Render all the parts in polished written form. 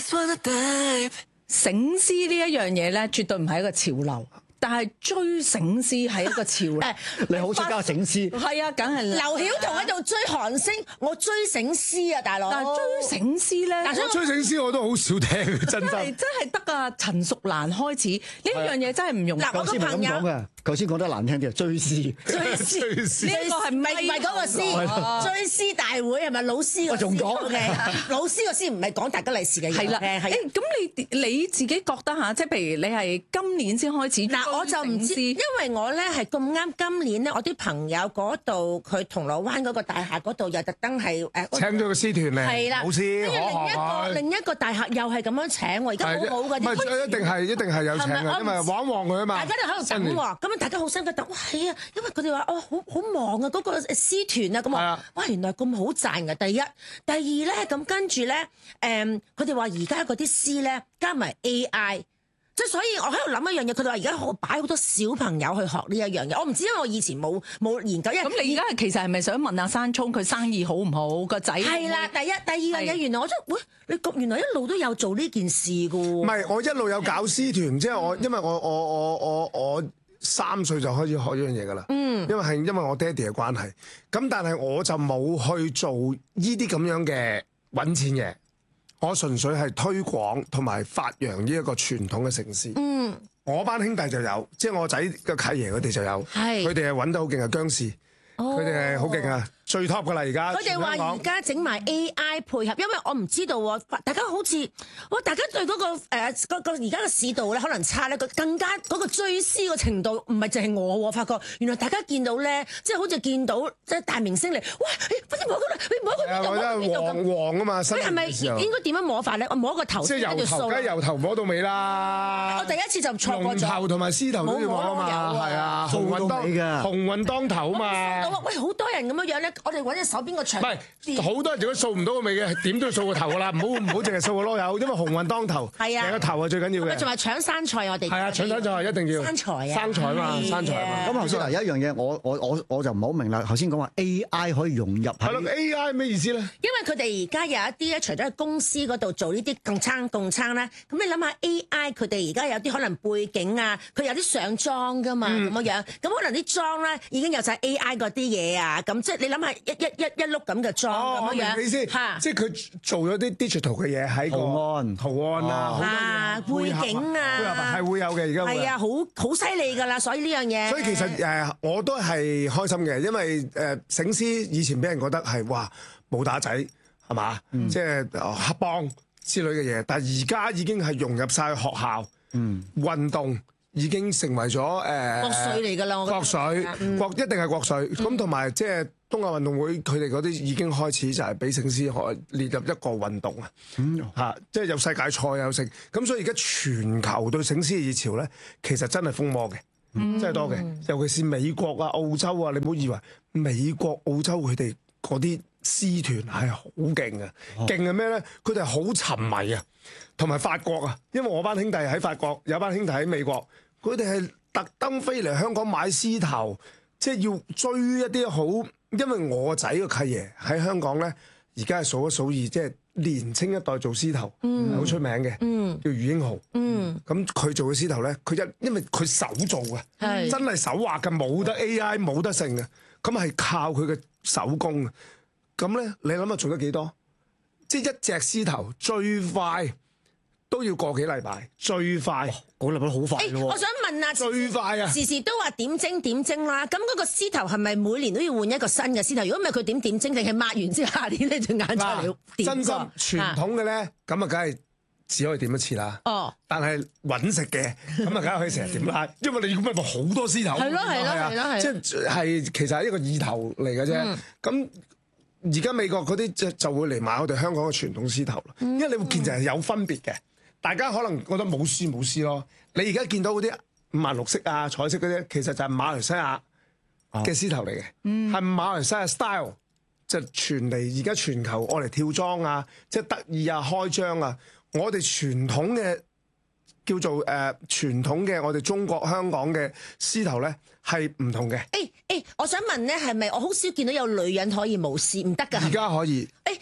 醒獅呢一樣嘢咧，絕對唔係一個潮流。但係追醒獅係一個潮流， 你好識交醒獅， 係啊，梗係劉曉彤喺度追韓星，我追醒獅啊，大佬！ 但係追醒獅咧， 我追醒獅我都好少聽，真心真係得啊！陳淑蘭開始呢一樣嘢真係唔容易。 嗱，我個朋友嘅，頭先講得難聽啲係追獅， 呢個係唔係嗰個獅？追獅大會係咪老師個獅？ 我仲講嘅，老師個獅唔係講大吉利是嘅嘢。 係啦，咁你自己覺得嚇，即係譬如你係今年先開始嗱，我就唔知，因為我咧係咁啱今年咧，我啲朋友嗰度佢銅鑼灣嗰個大廈嗰度又特登係請咗個獅團嚟， 係啦， 老師另一個大廈又係咁樣請喎，而家好好嘅。 唔係一定係有請嘅，因為玩旺佢啊嘛。 大家都喺度等喎，咁大家好辛苦等，哇係啊，因為佢哋話好忙啊，嗰個獅團啊咁啊，哇原來咁好賺嘅。第一，第二咧咁跟住咧，佢哋話而家嗰啲獅咧加埋 AI。即係所以，我喺度諗一樣嘢，佢哋話而家擺好多小朋友去學呢一樣嘢。我唔知，因為我以前冇研究。 咁你而家其實係咪想問阿山聰佢生意好唔好個仔？ 係啦，第一、第二樣嘢，原來我真你原來一路都有做呢件事㗎喎。 唔係，我一路有搞獅團，即係我因為我3歲就開始學呢樣嘢㗎啦。因為我爹哋嘅關係。咁但係我就冇去做呢啲咁樣嘅揾錢嘢。我純粹係推廣同埋發揚呢一個傳統嘅城市。我班兄弟就有，即係我仔嘅契爺佢哋就有，佢哋係揾得好勁嘅僵屍，佢哋係好勁啊！最 top 噶啦而家。 佢哋話而家整埋 AI 配合，因為我唔知道喎，大家好似大家對嗰個而家嘅市道咧可能差咧，更加嗰個追獅嘅程度唔係淨係我發覺，原來大家見到咧，即係好似見到即係大明星嚟，哇！快啲摸佢啦，你摸佢邊度？ 黃啊嘛，佢係咪應該點樣摸法咧？我摸個頭先， 即係由頭摸到尾啦。 我第一次就錯過咗。 龍頭同埋獅頭都要摸啊嘛，係啊，鴻運當頭啊嘛。 喂，好多人咁樣咧。我哋揾隻手邊個長， 唔係好多人如果掃唔到個尾嘅，點都要掃個頭噶啦，唔好淨係掃個囉柚，因為鴻運當頭，係個頭係最緊要嘅。 仲係搶生菜，我哋係啊，搶生菜一定要生財啊， 生財嘛，生財嘛。 咁頭先有一樣嘢，我就唔係好明啦。頭先講話 AI 可以融入係咯 ，AI 咩意思咧？ 因為佢哋而家有一啲咧，除咗喺公司嗰度做呢啲共撐咧，咁你諗下 AI 佢哋而家有啲可能背景啊，佢有啲上妝噶嘛咁樣，咁可能啲妝咧已經有晒 AI 嗰啲嘢啊，咁即係你諗下一碌咁嘅妝咁樣， 意思即係佢做咗啲 digital 嘅嘢喺圖案啊， 背景啊， 係會有嘅，而家係啊，好犀利㗎啦，所以呢樣嘢。 所以其實我都係開心嘅，因為醒獅以前俾人覺得係話武打仔係嘛，即係黑幫之類嘅嘢，但係而家已經係融入晒學校，運動已經成為咗國粹嚟㗎啦，我覺得國粹，一定係國粹。咁同埋即係東亞運動會，佢哋嗰啲已經開始就係俾醒獅可列入一個運動啊，即係有世界賽有成。咁所以而家全球對醒獅嘅熱潮咧，其實真係風魔嘅，真係多嘅。尤其是美國啊、澳洲啊，你唔好以為美國、澳洲佢哋嗰啲獅團係好勁嘅，勁係咩咧？佢哋好沉迷啊，同埋法國啊，因為我班兄弟喺法國，有班兄弟喺美國，佢哋係特登飛嚟香港買獅頭，即係要追一啲好。因為我個仔個契爺喺香港咧，而家係數一數二，即係年青一代做獅頭，好出名嘅，叫余英豪。咁佢做嘅獅頭咧，因為佢手做嘅，真係手畫嘅，冇得 AI 冇得成嘅，咁係靠佢嘅手工。咁咧，你諗下做得幾多？即係一隻獅頭最快都要個幾禮拜，最快個禮拜好快喎。 我想問啊， 最快啊， 時時都話點蒸啦，咁嗰個獅頭係咪每年都要換一個新嘅獅頭？如果唔係佢點蒸，定係抹完之後下年呢隻眼出嚟點？ 真心傳統嘅咧，咁啊，梗係只可以點一次啦。但係揾食嘅，咁啊，梗係可以成日點啦。因為你要乜好多獅頭。係咯，即係其實係一個意頭嚟嘅啫。咁而家美國嗰啲就會嚟買我哋香港嘅傳統獅頭啦。因為你會見就係有分別嘅。大家可能覺得冇輸咯。你而家見到嗰啲56色啊、彩色嗰啲，其實就係馬來西亞嘅獅頭嚟嘅，係馬來西亞 style，就傳嚟而家全球愛嚟跳裝啊，即係得意啊、開張啊。我哋傳統嘅叫做傳統嘅我哋中國香港嘅獅頭咧係唔同嘅。 我想問咧，係咪我好少見到有女人可以舞獅？唔得㗎。 而家可以。 咁啊，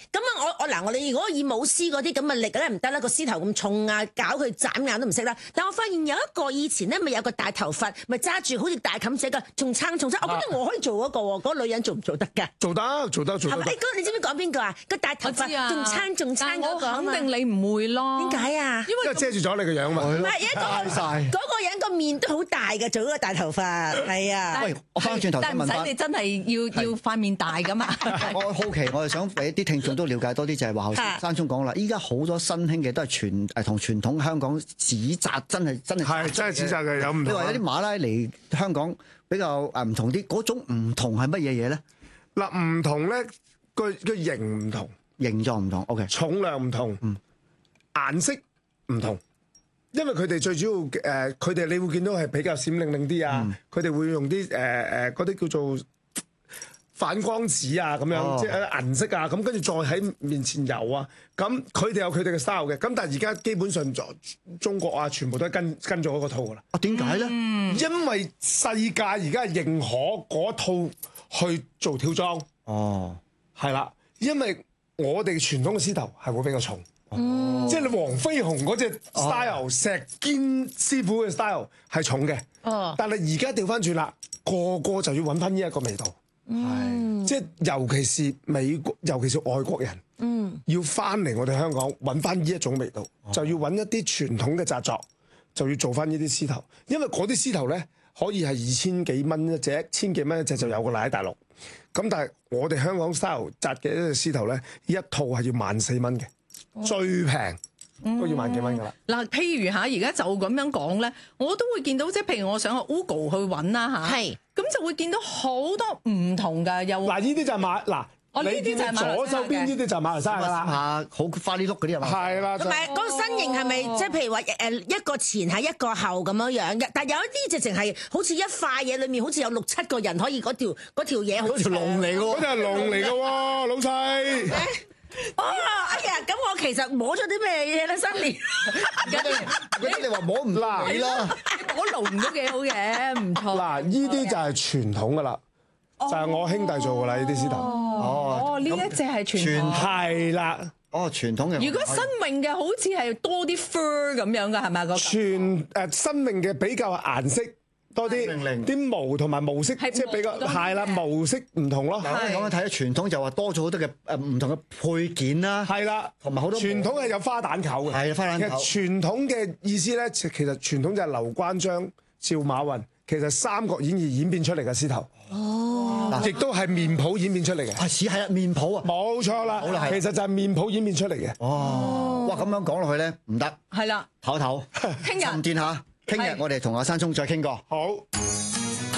我哋如果以舞獅嗰啲咁嘅力咧唔得啦，個獅頭咁重啊，搞佢眨眼都唔識啦。但我發現有一個以前咧咪有個大頭髮，咪揸住好似大冚仔嘅，仲撐，我覺得我可以做嗰個喎，嗰個女人做唔做得㗎？ 做得。 係咪？你知唔知講邊個啊？個大頭髮仲撐嗰個啊嘛。 肯定你唔會咯。 點解啊？ 因為遮住咗你個樣嘛。 唔係嗰個人個面都好大嘅，做嗰個大頭髮係啊。 喂，我翻轉頭先問翻， 但唔使你真係要塊面大㗎嘛。 我好奇，我係想俾啲聽眾都了解多啲，就係話頭先山聰講啦，依家好多新興嘅都係同傳統香港指責真係係真係指責嘅，有唔同。 你話有啲馬拉嚟香港比較唔同啲，嗰種唔同係乜嘢嘢咧？ 嗱，唔同咧，個型唔同， 形狀唔同 ，OK， 重量唔同，顏色唔同。因為佢哋最主要佢哋你會見到係比較閃靈靈啲啊，佢哋會用啲嗰啲叫做反光紙啊咁樣，即係銀色啊，咁跟住再喺面前游啊，咁佢哋有佢哋嘅 style 嘅，咁但係而家基本上中國啊，全部都係跟咗嗰個套噶啦。 啊，點解咧？ 因為世界而家係認可嗰套去做跳裝。 哦， 係啦，因為我哋傳統嘅獅頭係會比較重。即係你黃飛鴻嗰隻 style，石堅師傅嘅 style 係重嘅，但係而家調翻轉啦，個個就要揾翻呢一個味道，即係尤其是美國，尤其是外國人，要翻嚟我哋香港揾翻呢一種味道，就要揾一啲傳統嘅紮作，就要做翻呢啲獅頭，因為嗰啲獅頭咧可以係2000幾蚊一隻，1000幾蚊一隻就有個啦喺大陸，咁但係我哋香港 style 紮嘅一隻獅頭咧，一套係要14,000蚊嘅。最平都要萬幾蚊㗎啦。 嗱，譬如嚇，而家就咁樣講咧，我都會見到，即係譬如我上去 Google 去揾啦嚇，咁就會見到好多唔同㗎，又嗱，呢啲就係你見到左手邊呢啲就係馬來西亞啦， 好花哩碌嗰啲係嘛？ 係啦， 同埋嗰個身形係咪即係譬如話一個前係一個後咁樣樣嘅？但係有一啲直情係好似一塊嘢裏面好似有6-7個人可以嗰條嘢好長。 嗰條龍嚟㗎喎， 嗰條係龍嚟㗎喎，老細。 哎呀，咁我其實摸咗啲咩嘢咧？新年嗰啲你話摸唔嚟啦， 摸龍都幾好嘅，唔錯。 嗱，呢啲就係傳統㗎啦，就係我兄弟做㗎啦，呢啲獅頭。 哦，呢一隻係傳統。 係啦。 哦，傳統嘅。 如果新穎嘅，好似係多啲 fur 咁樣㗎，係咪個？ 新穎嘅比較顏色。多啲毛同埋毛色，即係比較係啦，毛色唔同咯。 嗱，我哋講緊睇傳統就話多咗好多嘅唔同嘅配件啦， 係啦， 同埋好多傳統係有花旦扣嘅， 係花旦扣。 其實傳統嘅意思咧，其實傳統就係劉關張、趙馬雲，其實《三國演義》演變出嚟嘅獅頭。哦，亦都係面譜演變出嚟嘅。 係啊，面譜啊， 冇錯啦。其實就係面譜演變出嚟嘅。 哦，哇，咁樣講落去咧唔得。 係啦， 唞， 聽日沉澱下。聽日我哋同阿山聰再傾過。 好。